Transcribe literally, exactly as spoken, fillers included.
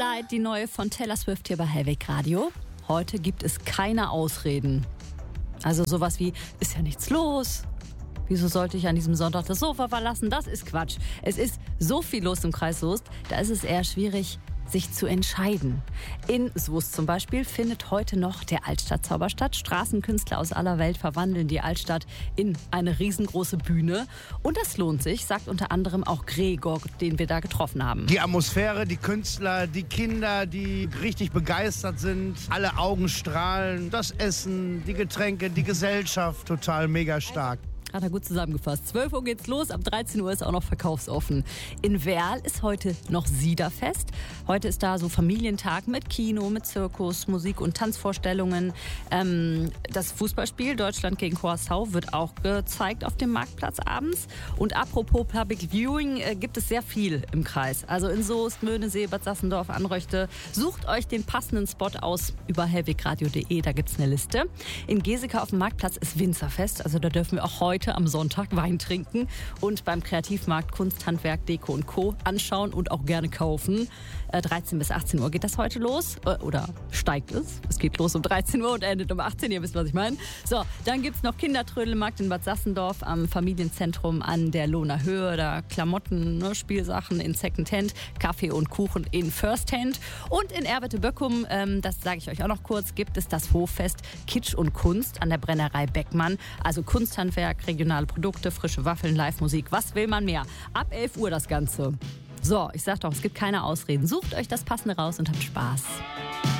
Light, die neue von Taylor Swift hier bei Hellweg Radio. Heute gibt es keine Ausreden. Also sowas wie, ist ja nichts los. Wieso sollte ich an diesem Sonntag das Sofa verlassen? Das ist Quatsch. Es ist so viel los im Kreis Soest, da ist es eher schwierig, sich zu entscheiden. In Soest zum Beispiel findet heute noch der Altstadt-Zauber statt. Straßenkünstler aus aller Welt verwandeln die Altstadt in eine riesengroße Bühne. Und das lohnt sich, sagt unter anderem auch Gregor, den wir da getroffen haben. Die Atmosphäre, die Künstler, die Kinder, die richtig begeistert sind. Alle Augen strahlen. Das Essen, die Getränke, die Gesellschaft, total mega stark. Hat er gut zusammengefasst. zwölf Uhr geht's los, ab dreizehn Uhr ist auch noch verkaufsoffen. In Werl ist heute noch Siederfest. Heute ist da so Familientag mit Kino, mit Zirkus, Musik und Tanzvorstellungen. Ähm, das Fußballspiel Deutschland gegen Curaçao wird auch gezeigt auf dem Marktplatz abends. Und apropos Public Viewing, äh, gibt es sehr viel im Kreis. Also in Soest, Möhnesee, Bad Sassendorf, Anröchte. Sucht euch den passenden Spot aus über hellwegradio punkt de, da gibt's eine Liste. In Geseke auf dem Marktplatz ist Winzerfest, also da dürfen wir auch heute am Sonntag Wein trinken und beim Kreativmarkt Kunst, Handwerk, Deko und Co. anschauen und auch gerne kaufen. Äh, dreizehn bis achtzehn Uhr geht das heute los. Äh, oder steigt es. Es geht los um dreizehn Uhr und endet um achtzehn Uhr. Ihr wisst, was ich meine. So, dann gibt es noch Kindertrödelmarkt in Bad Sassendorf am Familienzentrum an der Lohner Höhe. Da Klamotten, ne, Spielsachen in Second Hand, Kaffee und Kuchen in First Hand. Und in Erwete-Böckum, ähm, das sage ich euch auch noch kurz, gibt es das Hoffest Kitsch und Kunst an der Brennerei Beckmann. Also Kunsthandwerk, regionale Produkte, frische Waffeln, Live-Musik. Was will man mehr? Ab elf Uhr das Ganze. So, ich sag doch, es gibt keine Ausreden. Sucht euch das Passende raus und habt Spaß.